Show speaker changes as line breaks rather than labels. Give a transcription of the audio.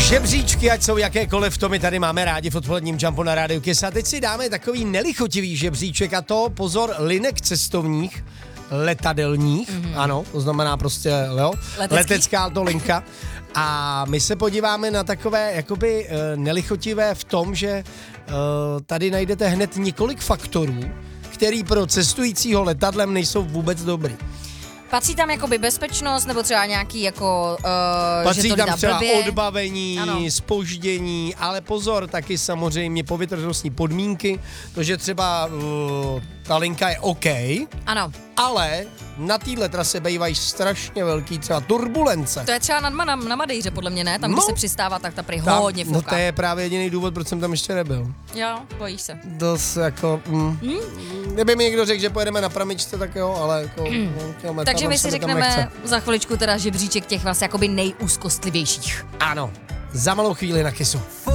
Žebříčky, ať jsou jakékoliv, to my tady máme rádi v odpoledním Jumpu na Rádiu Kiss. A teď si dáme takový nelichotivý žebříček a to, pozor, linek cestovních, letadelních, ano, to znamená prostě, letecká to linka. A my se podíváme na takové jakoby nelichotivé v tom, že tady najdete hned několik faktorů, který pro cestujícího letadlem nejsou vůbec dobrý.
Patří tam jakoby bezpečnost, nebo třeba nějaký jako,
patří
že to
tam třeba
blbě.
odbavení, zpoždění, ale pozor, taky samozřejmě povětrnostní podmínky, to, že třeba ta linka je OK,
ano.
ale na téhle trase bývají strašně velký třeba turbulence.
To je třeba na Madejře, podle mě, ne? Tam, když se přistává, tak ta prý hodně fouká.
No to je právě jediný důvod, proč jsem tam ještě nebyl.
Jo, bojíš se.
Dost jako... Kdyby mi někdo řekl, že pojedeme na pramičce, tak jo, ale jako...
Takže my si řekneme za chviličku teda žebříček těch vlastně jakoby nejúzkostlivějších.
Ano, za malou chvíli na Kissu.